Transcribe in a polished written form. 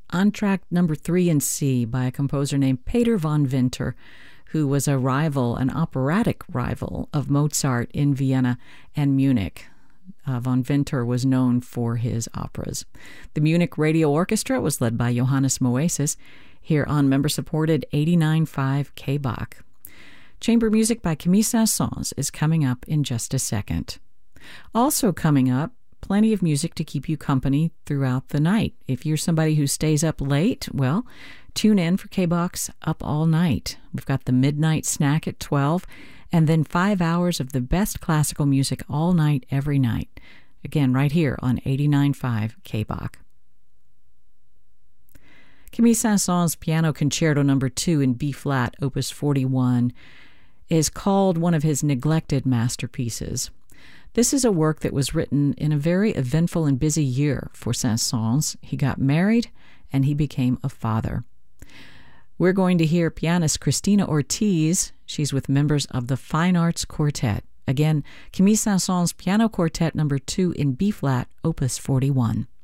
Entr'acte number 3 in C by a composer named Peter von Winter, who was a rival, an operatic rival of Mozart in Vienna and Munich. Von Winter was known for his operas. The Munich Radio Orchestra was led by Johannes Moesis, here on member-supported 89.5 KBach. Chamber music by Camille Saint-Saëns is coming up in just a second. Also coming up, plenty of music to keep you company throughout the night. If you're somebody who stays up late, well, tune in for KBach's Up All Night. We've got the midnight snack at 12, and then 5 hours of the best classical music all night, every night. Again, right here on 89.5 KBach. Camille Saint-Saëns' Piano Concerto No. 2 in B-flat, Opus 41, is called one of his neglected masterpieces. This is a work that was written in a very eventful and busy year for Saint-Saëns. He got married, and he became a father. We're going to hear pianist Cristina Ortiz. She's with members of the Fine Arts Quartet. Again, Camille Saint-Saëns' Piano Quartet No. 2 in B-flat, Opus 41.